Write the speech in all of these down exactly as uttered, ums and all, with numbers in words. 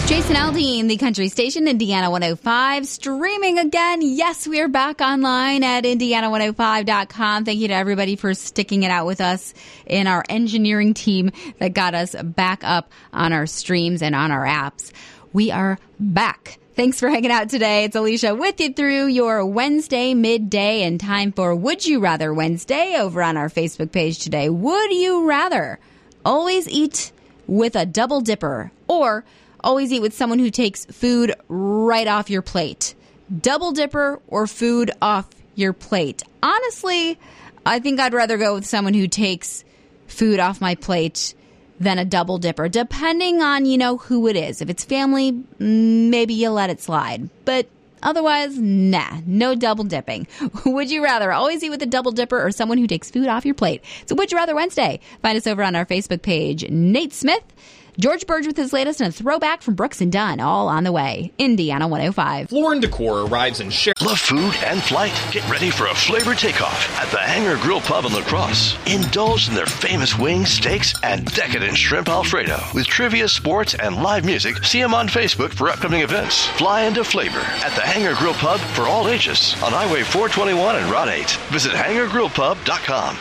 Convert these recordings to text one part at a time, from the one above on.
Jason Aldean, the country station, Indiana one oh five, streaming again. Yes, we are back online at indiana one oh five dot com. Thank you to everybody for sticking it out with us in our engineering team that got us back up on our streams and on our apps. We are back. Thanks for hanging out today. It's Alicia with you through your Wednesday midday and time for Would You Rather Wednesday over on our Facebook page today. Would you rather always eat with a double dipper or always eat with someone who takes food right off your plate? Double dipper or food off your plate? Honestly, I think I'd rather go with someone who takes food off my plate than a double dipper, depending on, you know, who it is. If it's family, maybe you let it slide. But otherwise, nah, no double dipping. Would you rather always eat with a double dipper or someone who takes food off your plate? So Would You Rather Wednesday. Find us over on our Facebook page. Nate Smith, George Burge with his latest, and a throwback from Brooks and Dunn, all on the way. Indiana one oh five. Floor and Decor arrives in share. Love food and flight? Get ready for a flavor takeoff at the Hangar Grill Pub in La Crosse. Indulge in their famous wings, steaks, and decadent shrimp Alfredo. With trivia, sports, and live music, see them on Facebook for upcoming events. Fly into flavor at the Hangar Grill Pub for all ages on Highway four twenty-one and Route eight. Visit hangar grill pub dot com.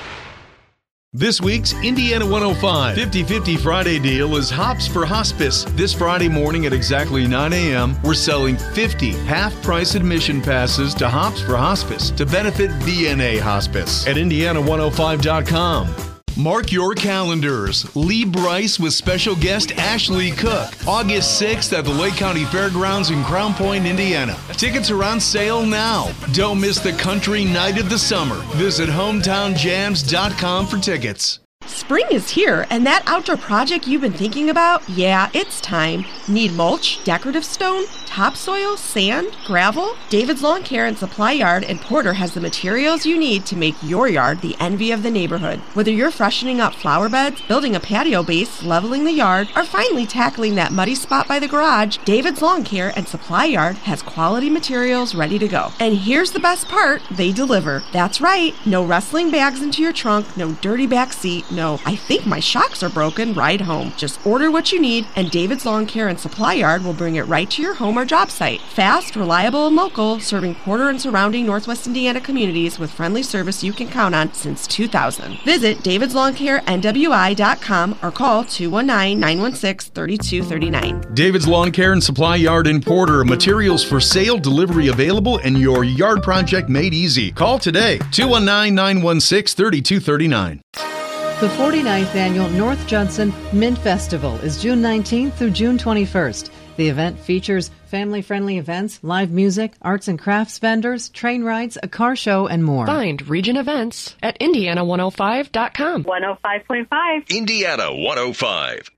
This week's Indiana one oh five fifty-fifty Friday deal is Hops for Hospice. This Friday morning at exactly nine a.m., we're selling fifty half-price admission passes to Hops for Hospice to benefit V N A Hospice at indiana one oh five dot com. Mark your calendars. Lee Bryce with special guest Ashley Cook. August sixth at the Lake County Fairgrounds in Crown Point, Indiana. Tickets are on sale now. Don't miss the country night of the summer. Visit hometown jams dot com for tickets. Spring is here, and that outdoor project you've been thinking about? Yeah, it's time. Need mulch, decorative stone, topsoil, sand, gravel? David's Lawn Care and Supply Yard in Porter has the materials you need to make your yard the envy of the neighborhood. Whether you're freshening up flower beds, building a patio base, leveling the yard, or finally tackling that muddy spot by the garage, David's Lawn Care and Supply Yard has quality materials ready to go. And here's the best part, they deliver. That's right, no wrestling bags into your trunk, no dirty back seat, no, I think my shocks are broken, ride home. Just order what you need, and David's Lawn Care and Supply Yard will bring it right to your home or job site. Fast, reliable, and local, serving Porter and surrounding Northwest Indiana communities with friendly service you can count on since two thousand. Visit davids lawn care n w i dot com or call two one nine, nine one six, three two three nine. David's Lawn Care and Supply Yard in Porter. Materials for sale, delivery available, and your yard project made easy. Call today, two one nine, nine one six, three two three nine. The forty-ninth Annual North Judson Mint Festival is June nineteenth through June twenty-first. The event features family-friendly events, live music, arts and crafts vendors, train rides, a car show, and more. Find region events at indiana one oh five dot com. one oh five point five. Indiana one oh five.